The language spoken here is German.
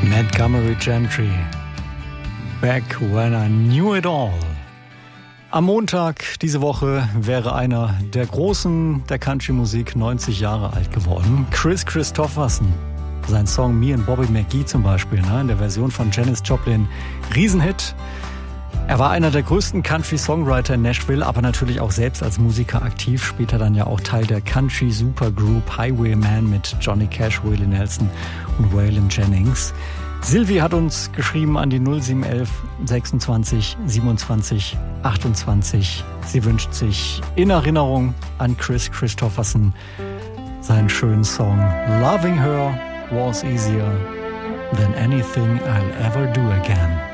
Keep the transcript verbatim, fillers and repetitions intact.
Montgomery Gentry, Back When I Knew It All. Am Montag diese Woche wäre einer der Großen der Country-Musik neunzig Jahre alt geworden. Kris Kristofferson. Sein Song Me and Bobby McGee zum Beispiel, ne, in der Version von Janis Joplin. Riesenhit. Er war einer der größten Country-Songwriter in Nashville, aber natürlich auch selbst als Musiker aktiv. Später dann ja auch Teil der Country-Supergroup Highwayman mit Johnny Cash, Willie Nelson und Waylon Jennings. Silvi hat uns geschrieben an die null sieben eins eins sechsundzwanzig siebenundzwanzig achtundzwanzig. Sie wünscht sich in Erinnerung an Kris Kristofferson seinen schönen Song Loving Her was easier than anything I'll ever do again.